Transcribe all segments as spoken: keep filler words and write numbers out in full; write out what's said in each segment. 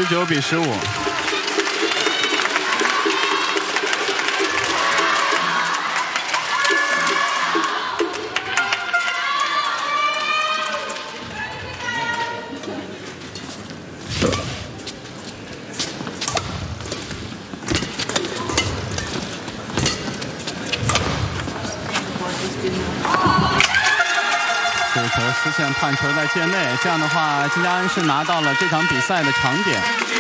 十九比十五。这个球丝线判球在界内，这样的话，金家恩是拿到了这场比赛的长点。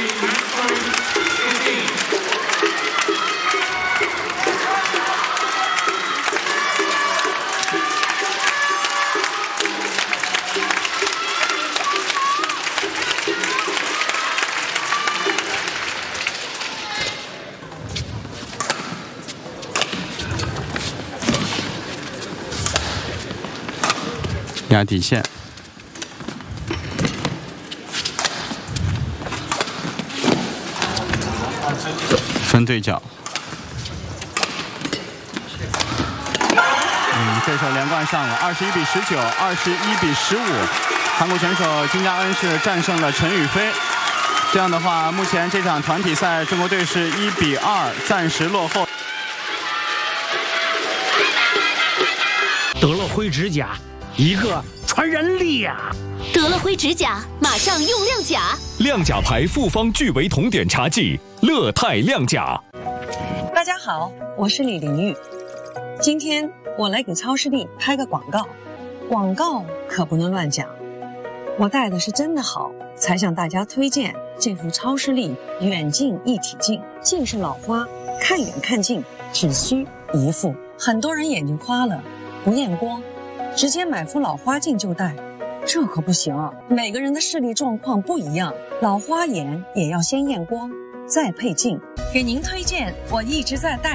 压底线，分对角。嗯，这手连贯上了，二十一比十九，二十一比十五。韩国选手金家恩是战胜了陈雨菲。这样的话，目前这场团体赛，中国队是一比二，暂时落后。 德乐辉指甲。一个传染力呀、啊！ 德乐辉指甲，马上用亮甲。 亮甲牌复方聚维酮碘茶剂，乐泰亮甲。 大家好，我是李玲玉。今天我来给超视力拍个广告，广告可不能乱讲。我戴的是真的好，才向大家推荐这副超视力远近一体镜。近视老花，看远看近只需一副。很多人眼睛花了，不验光。直接买副老花镜就戴，这可不行啊！每个人的视力状况不一样，老花眼也要先验光，再配镜。给您推荐我一直在戴